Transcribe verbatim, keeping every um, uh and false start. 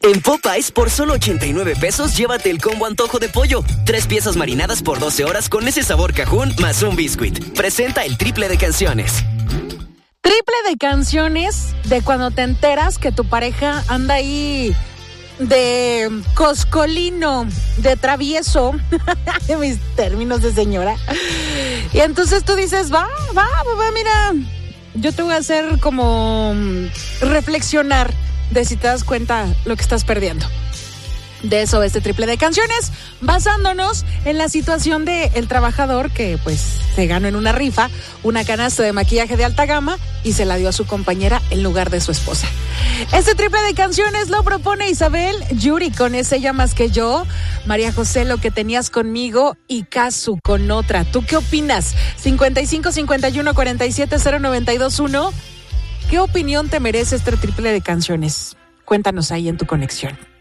En Popeyes, por solo ochenta y nueve pesos, llévate el combo antojo de pollo. Tres piezas marinadas por doce horas con ese sabor cajún más un biscuit. Presenta el triple de canciones. Triple de canciones de cuando te enteras que tu pareja anda ahí de coscolino, de travieso, de mis términos de señora. Y entonces tú dices, va, va, va, mira, yo te voy a hacer como reflexionar de si te das cuenta lo que estás perdiendo. De eso este triple de canciones, basándonos en la situación de el trabajador que pues se ganó en una rifa una canasta de maquillaje de alta gama y se la dio a su compañera en lugar de su esposa. Este triple de canciones lo propone Isabel, Yuri con ese Ella Más Que Yo, María José Lo Que Tenías Conmigo y Casu con Otra. ¿Tú qué opinas? cincuenta y cinco cincuenta y uno cuarenta y siete cero noventa y dos uno. ¿Qué opinión te merece este triple de canciones? Cuéntanos ahí en tu conexión.